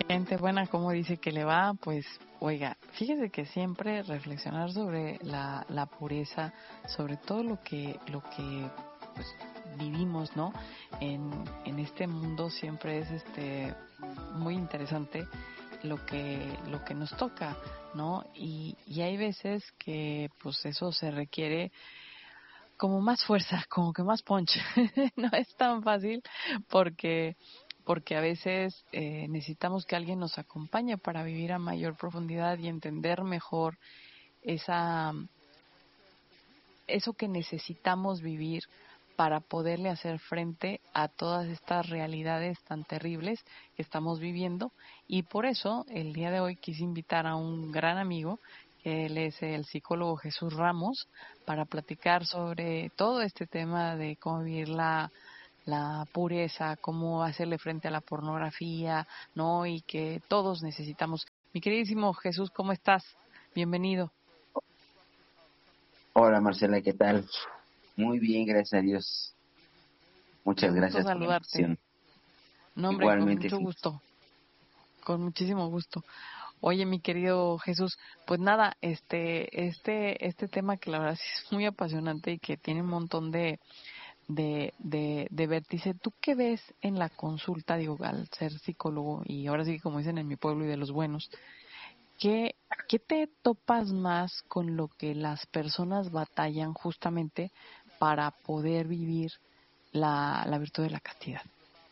Gente buena, ¿cómo dice que le va? Pues, oiga, fíjese que siempre reflexionar sobre la pureza, sobre todo lo que pues, vivimos, ¿no? En este mundo siempre es muy interesante lo que nos toca, ¿no? Y hay veces que pues eso se requiere como más fuerza, como que más punch. No es tan fácil porque porque a veces necesitamos que alguien nos acompañe para vivir a mayor profundidad y entender mejor esa eso que necesitamos vivir para poderle hacer frente a todas estas realidades tan terribles que estamos viviendo. Y por eso el día de hoy quise invitar a un gran amigo, que él es el psicólogo Jesús Ramos, para platicar sobre todo este tema de cómo vivir la pureza, cómo hacerle frente a la pornografía, ¿no? Y que todos necesitamos. Mi queridísimo Jesús, ¿cómo estás? Bienvenido. Hola Marcela, ¿qué tal? Muy bien, gracias a Dios. Qué Muchas gusto gracias por la saludarte. invitación. No, hombre, con Igualmente, mucho gusto, con muchísimo gusto. Oye, mi querido Jesús, pues nada, este tema que la verdad sí es muy apasionante y que tiene un montón de vértice. ¿Tú qué ves en la consulta, digo, al ser psicólogo y ahora sí, como dicen en mi pueblo y de los buenos, ¿qué, qué te topas más con lo que las personas batallan justamente para poder vivir la virtud de la castidad?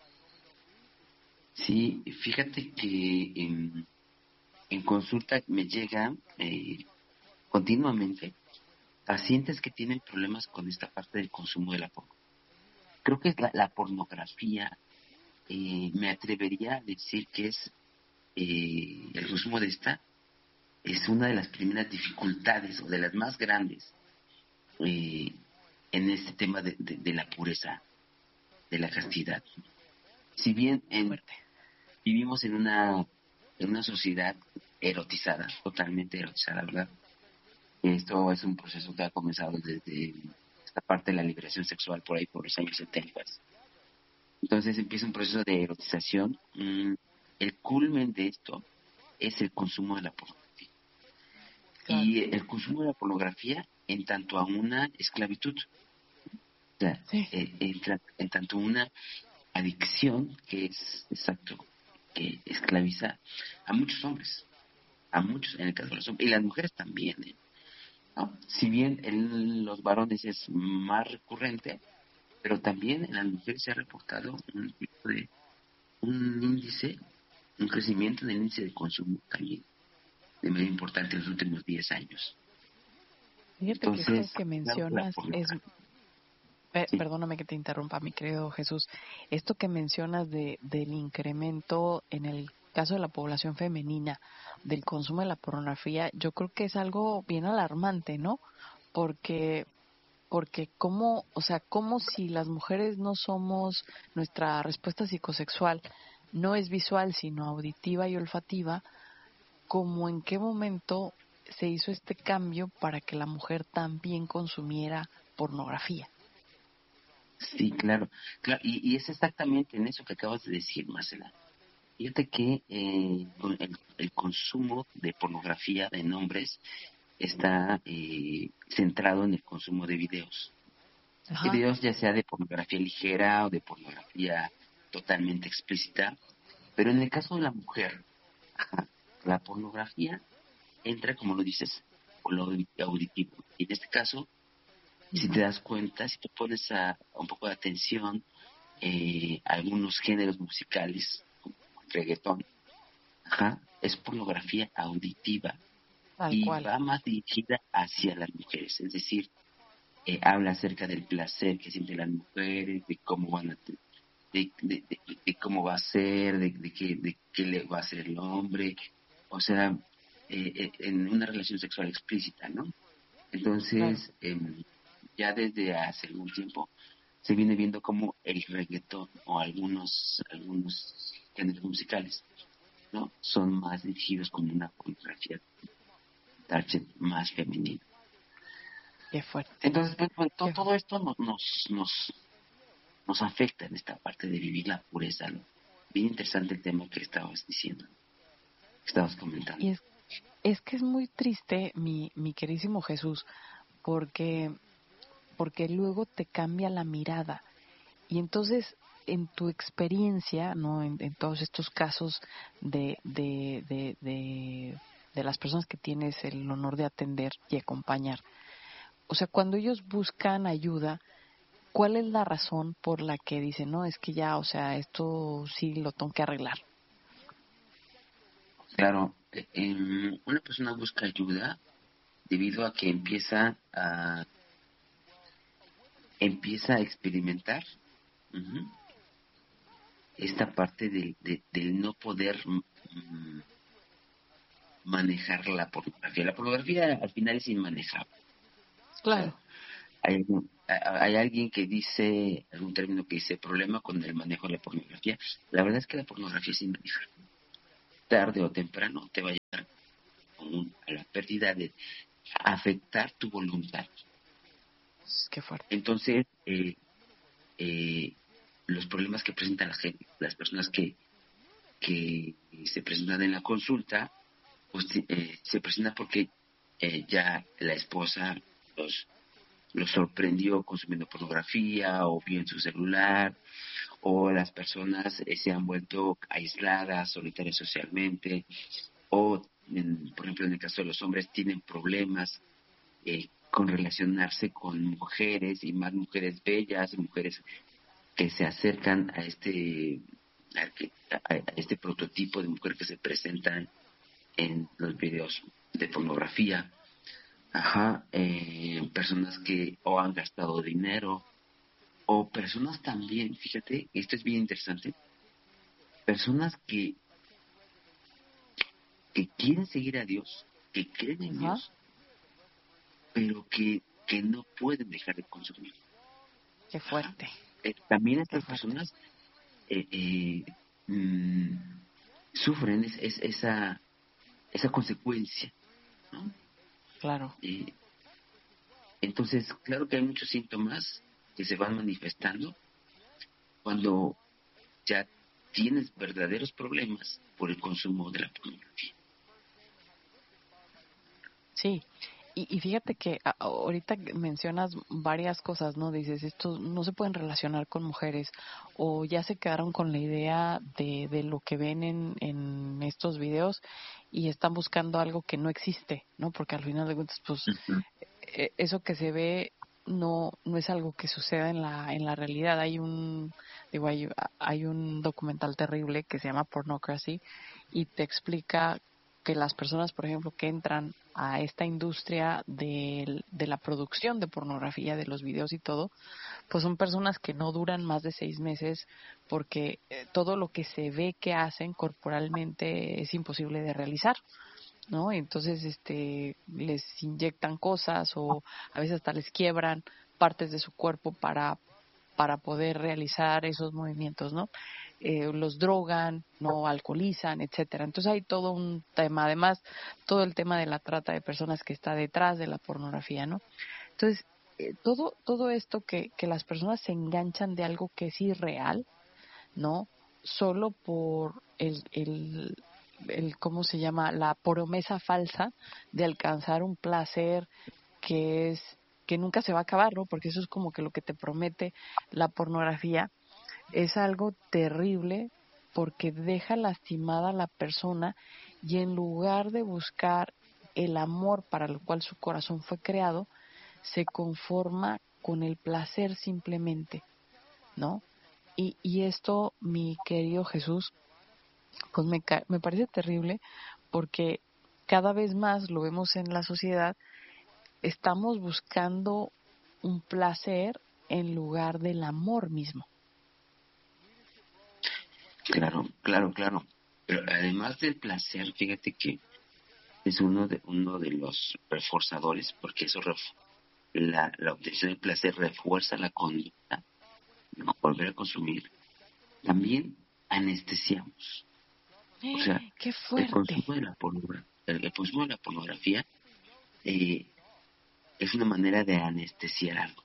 sí, fíjate que en consulta me llegan continuamente pacientes que tienen problemas con esta parte del consumo de la porno. Creo que es la pornografía, me atrevería a decir que es el consumo de esta, es una de las primeras dificultades o de las más grandes eh, en este tema de la pureza, de la castidad. Si bien Fuerte. vivimos en una sociedad erotizada, totalmente erotizada, ¿verdad? Esto es un proceso que ha comenzado desde esta parte de la liberación sexual por ahí por los años 70. Entonces empieza un proceso de erotización. El culmen de esto es el consumo de la pornografía. Claro. Y el consumo de la pornografía en tanto a una esclavitud, o sea, Sí. en tanto una adicción que es exacto, que esclaviza a muchos hombres, a muchos, en el caso de los hombres, y las mujeres también, ¿no? Si bien en los varones es más recurrente, pero también en las mujeres se ha reportado un índice, un crecimiento en el índice de consumo también de manera importante en los últimos 10 años. Fíjate que esto Entonces, que claro que la mencionas es, pornografía, sí, perdóname que te interrumpa, mi querido Jesús, esto que mencionas del incremento en el caso de la población femenina del consumo de la pornografía, yo creo que es algo bien alarmante, ¿no? Porque cómo, o sea, como si las mujeres no somos, nuestra respuesta psicosexual no es visual, sino auditiva y olfativa, como en qué momento se hizo este cambio para que la mujer también consumiera pornografía. sí, claro, claro, y es exactamente en eso que acabas de decir, Marcela. Fíjate que el consumo de pornografía en hombres está centrado en el consumo de videos. Ajá. Videos ya sea de pornografía ligera o de pornografía totalmente explícita, pero en el caso de la mujer, la pornografía entra, como lo dices, por lo auditivo. Y en este caso, si te Ujú. das cuenta, si te pones a un poco de atención, algunos géneros musicales, como el reggaetón, es pornografía auditiva Tal y cual. va más dirigida hacia las mujeres, es decir, habla acerca del placer que sienten las mujeres, de cómo van a de cómo va a ser, de qué le va a hacer el hombre, o sea, en una relación sexual explícita, ¿no? Claro. Entonces, ya desde hace algún tiempo se viene viendo como el reggaetón o algunos géneros musicales, ¿no? Son más dirigidos como una pornografía target más femenina. Qué fuerte. Entonces, pues, Qué todo esto nos afecta en esta parte de vivir la pureza, ¿no? Bien interesante el tema que estabas diciendo. estabas comentando. Y es que es muy triste, mi queridísimo Jesús, porque, porque luego te cambia la mirada. Y entonces, en tu experiencia, ¿no? En todos estos casos de las personas que tienes el honor de atender y acompañar, o sea, cuando ellos buscan ayuda, ¿cuál es la razón por la que dicen, no, es que ya, o sea, esto sí lo tengo que arreglar? Claro, una persona busca ayuda debido a que empieza a experimentar, ujú, esta parte del no poder manejar la pornografía. La pornografía al final es inmanejable. O sea, Claro. hay alguien que dice, algún término que dice problema con el manejo de la pornografía. La verdad es que la pornografía es inmanejable. Tarde o temprano te va a llevar a la pérdida de afectar tu voluntad. Qué fuerte. Entonces, eh, los problemas que presenta la gente, las personas que se presentan en la consulta, pues se presentan porque ya la esposa los, los sorprendió consumiendo pornografía o vio en su celular, o las personas se han vuelto aisladas, solitarias socialmente, o, por ejemplo, en el caso de los hombres, tienen problemas con relacionarse con mujeres y más mujeres bellas, mujeres que se acercan a este prototipo de mujer que se presentan en los videos de pornografía. Ajá, personas que o han gastado dinero, o personas también, fíjate, esto es bien interesante, personas que quieren seguir a Dios, que creen en Ajá. Dios, pero que no pueden dejar de consumir. Qué Ajá. fuerte. También Qué estas fuerte. personas eh, eh, mm, sufren esa consecuencia, ¿no? Claro. Eh, entonces, claro que hay muchos síntomas que se van manifestando cuando ya tienes verdaderos problemas por el consumo de la pornografía. Sí, y fíjate que ahorita que mencionas varias cosas, ¿no? Dices, estos no se pueden relacionar con mujeres o ya se quedaron con la idea de lo que ven en estos videos y están buscando algo que no existe, ¿no? Porque al final de cuentas, pues Ujú. eso que se ve no es algo que suceda en la realidad. Digo, hay un documental terrible que se llama Pornocracy y te explica que las personas, por ejemplo, que entran a esta industria de la producción de pornografía, de los videos y todo, pues son personas que no duran más de 6 meses porque todo lo que se ve que hacen corporalmente es imposible de realizar. ¿No? Entonces, les inyectan cosas o a veces hasta les quiebran partes de su cuerpo para poder realizar esos movimientos, ¿no? Los drogan, no alcoholizan, etcétera. Entonces hay todo un tema, además todo el tema de la trata de personas que está detrás de la pornografía, ¿no? Entonces todo esto que las personas se enganchan de algo que es irreal, ¿no? Solo por ¿cómo se llama? La promesa falsa de alcanzar un placer que es que nunca se va a acabar, ¿no? Porque eso es como que lo que te promete la pornografía es algo terrible porque deja lastimada a la persona y en lugar de buscar el amor para el cual su corazón fue creado, se conforma con el placer simplemente, ¿no? Y esto, mi querido Jesús, pues me parece terrible porque cada vez más lo vemos en la sociedad, estamos buscando un placer en lugar del amor mismo. Claro, claro, claro. Pero además del placer, fíjate que es uno de los reforzadores, porque la obtención del placer refuerza la conducta, ¿no? Volver a consumir. También anestesiamos. O sea, ¡Qué el fuerte! consumo de la el consumo de la pornografía eh, es una manera de anestesiar algo.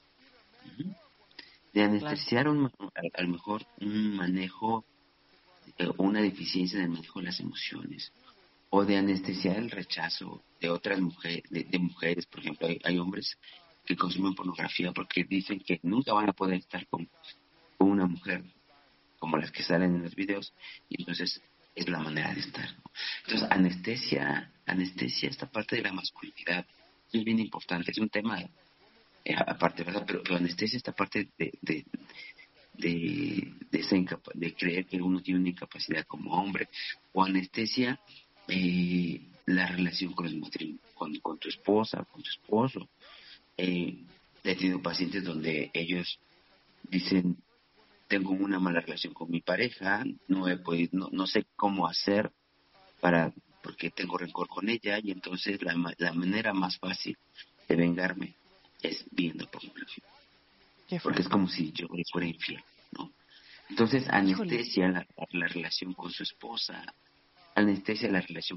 Ujú. De Claro, anestesiar a lo mejor un manejo una deficiencia en el manejo de las emociones, o de anestesiar el rechazo de otras mujeres, de mujeres, por ejemplo, hay hombres que consumen pornografía porque dicen que nunca van a poder estar con una mujer como las que salen en los videos, y entonces es la manera de estar, ¿no? Entonces, anestesia esta parte de la masculinidad, es bien importante, es un tema aparte, ¿verdad? Pero anestesia esta parte de creer que uno tiene una incapacidad como hombre, o anestesia la relación con el matrimonio, con tu esposa, con tu esposo. He tenido pacientes donde ellos dicen, tengo una mala relación con mi pareja, no he podido, no sé cómo hacer para, porque tengo rencor con ella, y entonces la manera más fácil de vengarme es viendo pornografía, Qué porque es fuerte. como si yo le fuera infiel, ¿no? Entonces Híjole. anestesia la relación con su esposa, anestesia la relación